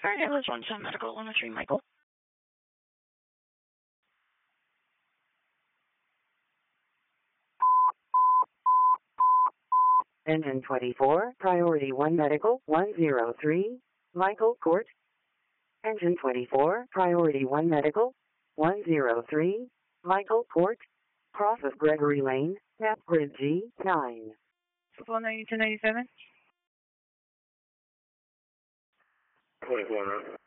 Sorry, it was one time medical 103, Michael. Engine 24, Priority 1 Medical 103, Michael Court. Engine 24, Priority 1 Medical 103, Michael Court. Cross of Gregory Lane, Map Grid G9. 49297. 24 minutes.